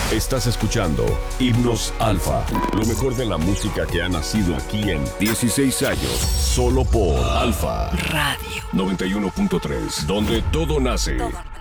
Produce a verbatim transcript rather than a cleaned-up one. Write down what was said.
Estás escuchando Himnos Alfa, lo mejor de la música que ha nacido aquí en dieciséis años, solo por Alfa Radio noventa y uno punto tres, donde todo nace. Todo.